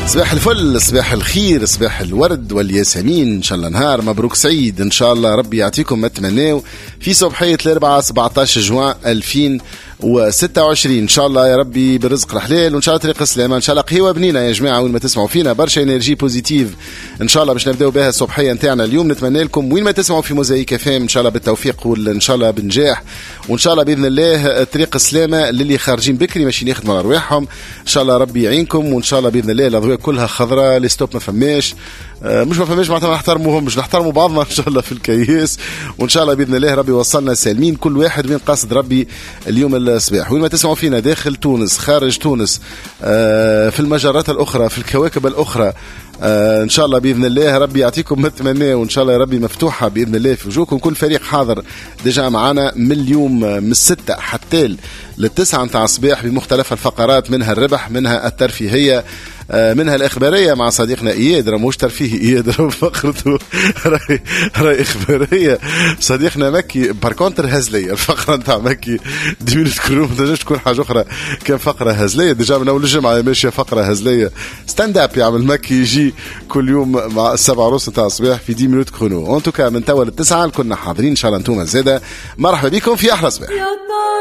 صباح الفل، صباح الخير، صباح الورد والياسمين، ان شاء الله نهار مبروك سعيد. ان شاء الله ربي يعطيكم ما تمناو في صبحية الاربعاء 17 جوان 2026. ان شاء الله يا ربي بالرزق الحلال، وان شاء الله طريق السلامة، ان شاء الله قهوة بنينة يا جماعة وين ما تسمعوا فينا، برشا انرجي بوزيتيف ان شاء الله باش نبداو بها الصبحية نتاعنا اليوم. نتمنى لكم وين ما تسمعوا في موزايك فام ان شاء الله بالتوفيق وان شاء الله بنجاح، وان شاء الله باذن الله طريق السلامة للي خارجين بكري ماشيين يخدموا على رواحهم، ان شاء الله ربي يعينكم، وان شاء الله باذن الله الاضواء كلها خضراء، لي ستوب ما فماش، مش ما فماش معناتها ما نحترموهم، مش نحترموا بعضنا ان شاء الله في الكياس، وان شاء الله باذن الله ربي وصلنا سالمين كل واحد وين قاصد ربي اليوم الصباح. وين ما تسمعوا فينا داخل تونس، خارج تونس، في المجرات الاخرى، في الكواكب الاخرى، ان شاء الله باذن الله ربي يعطيكم ما تمناه، وان شاء الله يا ربي مفتوحه باذن الله في وجوهكم. كل فريق حاضر ديجا معنا من اليوم من 6 حتى ل9 نتاع الصباح بمختلف الفقرات، منها الربح، منها الترفيهيه، منها الإخبارية مع صديقنا إياد، مش ترفيه إياد فقرته راي إخبارية صديقنا مكي، باركونتر هزلية الفقرة نتاع مكي ديمينوت كروم تنجمش تكون حاجة أخرى، كان فقرة هزلية ديجا من أول الجمعة ماشية فقرة هزلية ستاند اب يعمل مكي، يجي كل يوم مع 7:30 نتاع الصباح في 10 مينوت كرونو. أنتو من توا ل9 كنا حاضرين إن شاء الله. أنتم زادة مرحبا بكم في أحلى صباح.